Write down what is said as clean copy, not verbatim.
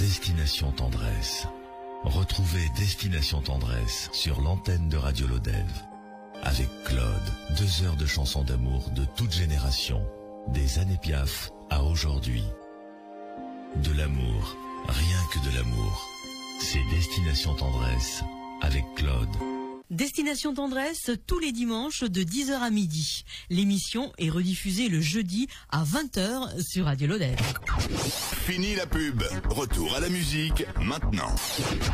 Destination Tendresse. Retrouvez Destination Tendresse sur l'antenne de Radio Lodève. Avec Claude, 2 heures de chansons d'amour de toute génération, des années Piaf à aujourd'hui. De l'amour, rien que de l'amour. C'est Destination Tendresse avec Claude. Destination Tendresse, tous les dimanches de 10h à midi. L'émission est rediffusée le jeudi à 20h sur Radio Lodève. Fini la pub. Retour à la musique maintenant.